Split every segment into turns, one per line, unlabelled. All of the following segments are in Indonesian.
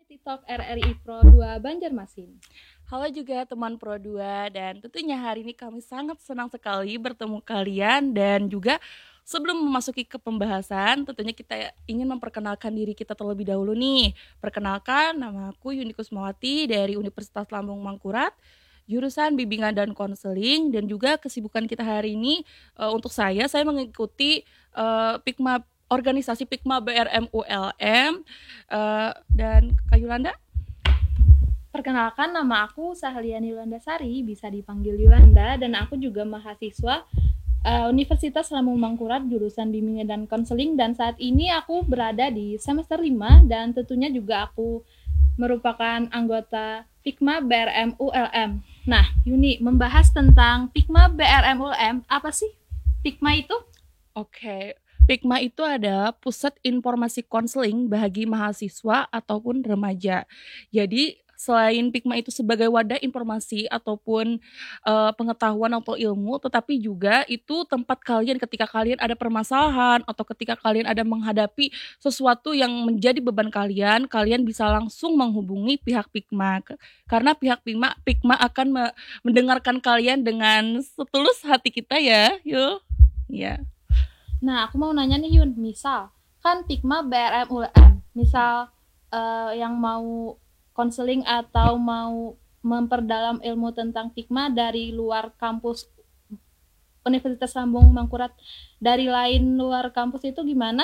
TikTok RRI Pro 2 Banjarmasin.
Halo juga teman Pro 2 dan tentunya hari ini kami sangat senang sekali bertemu kalian dan juga sebelum memasuki ke pembahasan tentunya kita ingin memperkenalkan diri kita terlebih dahulu nih. Perkenalkan, nama aku Yuni Kusmawati dari Universitas Lambung Mangkurat, jurusan Bimbingan dan Konseling, dan juga kesibukan kita hari ini untuk saya mengikuti Pikma organisasi Pikma BRM ULM dan Kak Yulanda.
Perkenalkan, nama aku Sahliani Yulandasari, bisa dipanggil Yulanda, dan aku juga mahasiswa Universitas Lambung Mangkurat jurusan Bimbingan dan Konseling, dan saat ini aku berada di semester 5 dan tentunya juga aku merupakan anggota Pikma BRM ULM. Nah, Yuni, membahas tentang Pikma BRM ULM, apa sih Pikma itu?
Oke, Pikma itu ada Pusat Informasi Konseling bagi mahasiswa ataupun remaja. Jadi selain Pikma itu sebagai wadah informasi ataupun pengetahuan atau ilmu, tetapi juga itu tempat kalian ketika kalian ada permasalahan atau ketika kalian ada menghadapi sesuatu yang menjadi beban kalian, kalian bisa langsung menghubungi pihak Pikma. Karena pihak Pikma akan mendengarkan kalian dengan setulus hati kita ya, yuk. Ya.
Nah, aku mau nanya nih Yun, misal kan Pikma BRM ULM, misal yang mau konseling atau mau memperdalam ilmu tentang Pikma dari luar kampus Universitas Lambung Mangkurat, dari lain luar kampus itu gimana?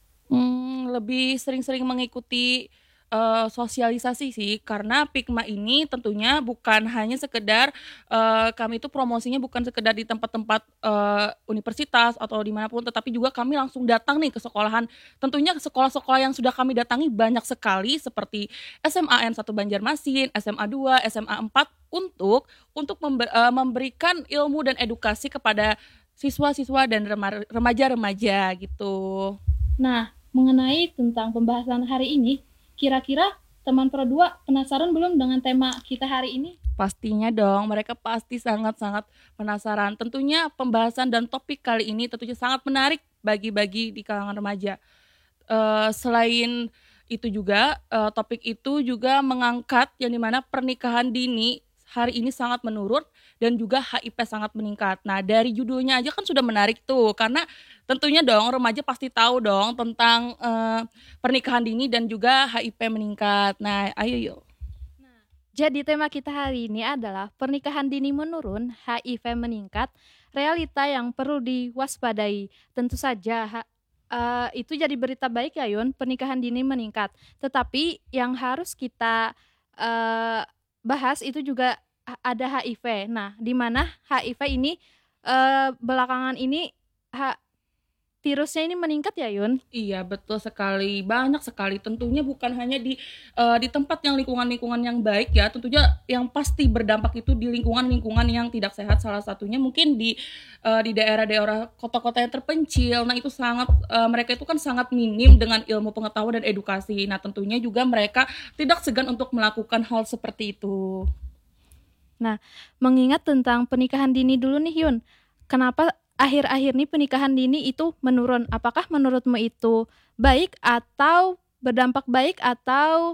Lebih sering-sering mengikuti sosialisasi sih, karena Pikma ini tentunya bukan hanya sekedar kami itu promosinya bukan sekedar di tempat-tempat universitas atau dimanapun, tetapi juga kami langsung datang nih ke sekolahan. Tentunya sekolah-sekolah yang sudah kami datangi banyak sekali seperti SMA N1 Banjarmasin, SMA 2, SMA 4 untuk memberikan ilmu dan edukasi kepada siswa-siswa dan remaja-remaja gitu.
Nah, mengenai tentang pembahasan hari ini, kira-kira teman Pro 2 penasaran belum dengan tema kita hari ini?
Pastinya dong, mereka pasti sangat-sangat penasaran. Tentunya pembahasan dan topik kali ini tentunya sangat menarik bagi di kalangan remaja. Selain itu juga, topik itu juga mengangkat yang dimana pernikahan dini hari ini sangat menurun dan juga HIP sangat meningkat. Nah, dari judulnya aja kan sudah menarik tuh, karena tentunya dong remaja pasti tahu dong tentang pernikahan dini dan juga HIP meningkat. Nah, ayo yuk.
Jadi tema kita hari ini adalah pernikahan dini menurun, HIV meningkat, realita yang perlu diwaspadai. Tentu saja itu jadi berita baik ya Yun, pernikahan dini meningkat. Tetapi yang harus kita bahas itu juga ada HIV. Nah, di mana HIV ini belakangan ini virusnya ini meningkat ya Yun?
Iya betul sekali, banyak sekali. Tentunya bukan hanya di tempat yang lingkungan yang baik ya. Tentunya yang pasti berdampak itu di lingkungan yang tidak sehat. Salah satunya mungkin di daerah-daerah kota-kota yang terpencil. Nah itu sangat mereka itu kan sangat minim dengan ilmu pengetahuan dan edukasi. Nah tentunya juga mereka tidak segan untuk melakukan hal seperti itu.
Nah, mengingat tentang pernikahan dini dulu nih Yun, kenapa akhir-akhir ini pernikahan dini itu menurun? Apakah menurutmu itu baik atau berdampak baik atau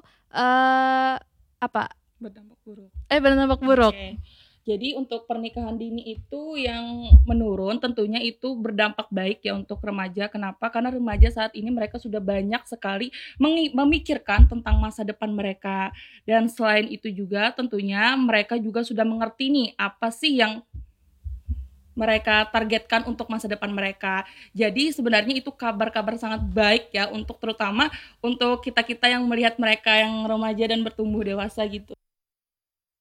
apa?
Berdampak buruk.
Berdampak buruk.
Okay. Jadi untuk pernikahan dini itu yang menurun tentunya itu berdampak baik ya untuk remaja. Kenapa? Karena remaja saat ini mereka sudah banyak sekali memikirkan tentang masa depan mereka. Dan selain itu juga tentunya mereka juga sudah mengerti nih apa sih yang mereka targetkan untuk masa depan mereka. Jadi sebenarnya itu kabar-kabar sangat baik ya untuk terutama untuk kita-kita yang melihat mereka yang remaja dan bertumbuh dewasa gitu.